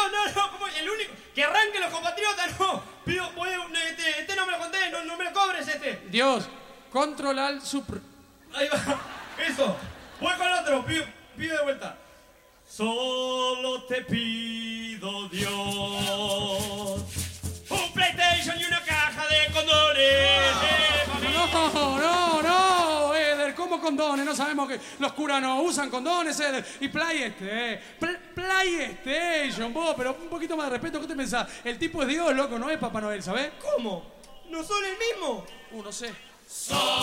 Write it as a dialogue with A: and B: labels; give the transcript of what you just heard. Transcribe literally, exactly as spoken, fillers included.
A: No, no, no, como el único. Que arranque los compatriotas, no. Pido, voy, este, este no me lo conté, no, no me lo cobres este.
B: Dios, control al supr.
A: Ahí va, eso. Voy con otro, pido, pido de vuelta. Solo te pido, Dios, un PlayStation y una caja de condones. Eh,
B: No, no, no, Eder, ¿cómo condones? No sabemos que los curas no usan condones, Eder. Y PlayStation, Pl PlayStation, vos, pero un poquito más de respeto, ¿qué te pensás? El tipo es Dios, loco, no es Papá Noel, ¿sabés?
A: ¿Cómo? ¿No son el mismo?
B: Uh, no sé.
A: Son